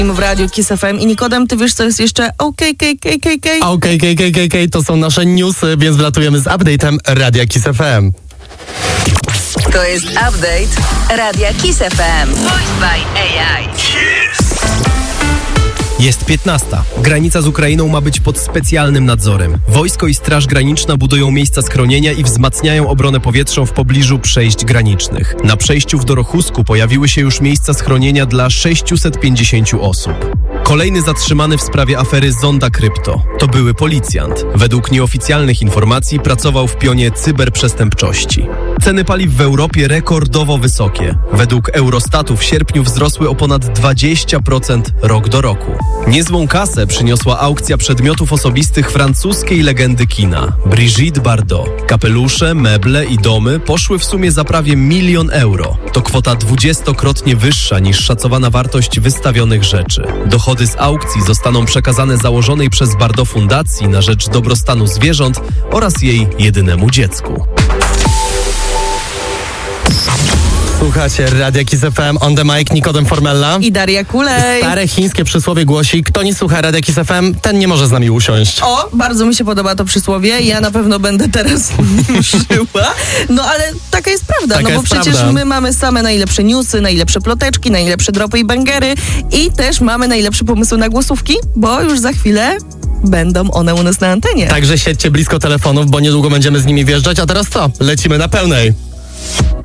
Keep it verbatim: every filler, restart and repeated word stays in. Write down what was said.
w Radiu Kiss F M. I Nikodem, ty wiesz, co jest jeszcze OKKKKK? OKKKK to są nasze newsy, więc wlatujemy z update'em Radia Kiss F M. To jest update Radia Kiss F M. Voiced by A I. Jest piętnasta. Granica z Ukrainą ma być pod specjalnym nadzorem. Wojsko i Straż Graniczna budują miejsca schronienia i wzmacniają obronę powietrzną w pobliżu przejść granicznych. Na przejściu w Dorochusku pojawiły się już miejsca schronienia dla sześciuset pięćdziesięciu osób. Kolejny zatrzymany w sprawie afery Zonda Krypto. To były policjant. Według nieoficjalnych informacji pracował w pionie cyberprzestępczości. Ceny paliw w Europie rekordowo wysokie. Według Eurostatu w sierpniu wzrosły o ponad dwadzieścia procent rok do roku. Niezłą kasę przyniosła aukcja przedmiotów osobistych francuskiej legendy kina, Brigitte Bardot. Kapelusze, meble i domy poszły w sumie za prawie milion euro. To kwota dwudziestokrotnie wyższa niż szacowana wartość wystawionych rzeczy. Dochody z aukcji zostaną przekazane założonej przez Bardot fundacji na rzecz dobrostanu zwierząt oraz jej jedynemu dziecku. Słuchacie Radia Kiss F M, on the mic, Nikodem Formella I Daria Kulej. Stare chińskie przysłowie głosi, kto nie słucha Radia Kiss F M, ten nie może z nami usiąść. O, bardzo mi się podoba to przysłowie. Ja na pewno będę teraz użyła. No ale taka jest prawda, Taka no bo jest przecież prawda. my mamy same najlepsze newsy, najlepsze ploteczki, najlepsze dropy i bangery i też mamy najlepsze pomysły na głosówki, bo już za chwilę będą one u nas na antenie. Także siedźcie blisko telefonów, bo niedługo będziemy z nimi wjeżdżać, a teraz co? Lecimy na pełnej.